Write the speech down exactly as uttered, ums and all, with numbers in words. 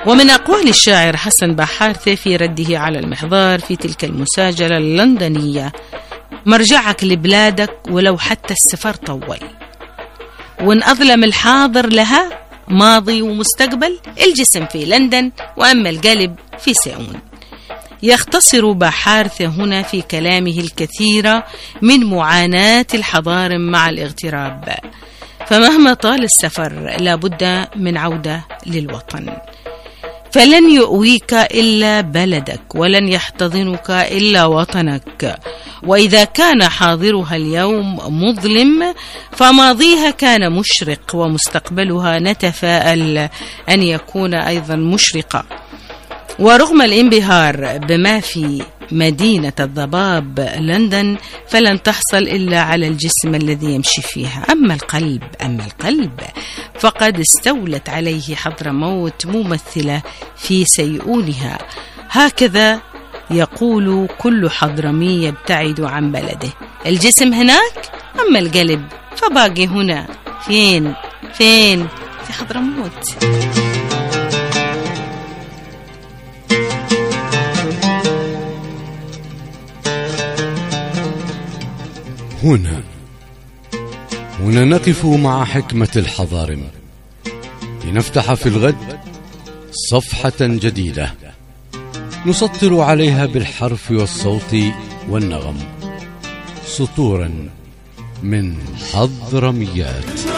ومن أقوال الشاعر حسن بحارثة في رده على المحضار في تلك المساجلة اللندنية: مرجعك لبلادك ولو حتى السفر طول، وإن أظلم الحاضر لها ماضي ومستقبل، الجسم في لندن وأما القلب في سيئون. يختصر بحارثة هنا في كلامه الكثير من معاناة الحضارم مع الاغتراب، فمهما طال السفر لابد من عودة للوطن، فلن يؤويك إلا بلدك ولن يحتضنك إلا وطنك، وإذا كان حاضرها اليوم مظلم فماضيها كان مشرق ومستقبلها نتفائل أن يكون أيضا مشرقا. ورغم الانبهار بما في مدينة الضباب لندن فلن تحصل إلا على الجسم الذي يمشي فيها، أما القلب أما القلب فقد استولت عليه حضرموت ممثلة في سيئونها. هكذا يقول كل حضرمي يبتعد عن بلده، الجسم هناك أما القلب فباقي هنا. فين فين في حضرموت. هنا هنا نقف مع حكمة الحضارم لنفتح في الغد صفحة جديدة نسطر عليها بالحرف والصوت والنغم سطورا من حضرميات.